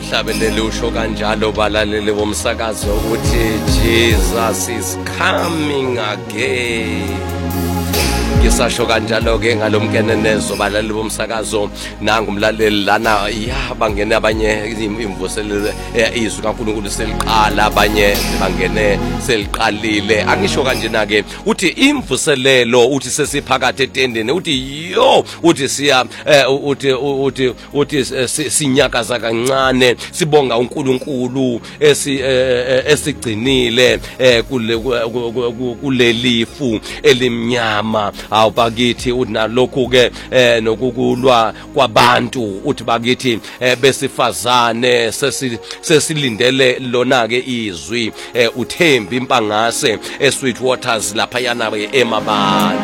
Hlabelela usho kanjalo balaleli bomsakazo ukuthi Jesus is coming again. Ngisasho kanjalo ke ngalomkenenezo balaleli bomsakazo nanga umlaleli lana bangene abanye imvuselelo izwi kaNkulunkulu seliqala abanye bangene seliqalile. Angisho kanjena ke uthi imvuselelo uthi sesiphakathi etendeni uthi yo uthi siya uthi sinyakaza kancane sibonga uNkulunkulu esigcinile kulelifu elimnyama. Awubakithi unalokhu ke nokukulwa kwabantu uthi bakithi besifazane sesilindele lona ke izwi uThembi Mpangase eSweet Waters lapha yana ke eMabala.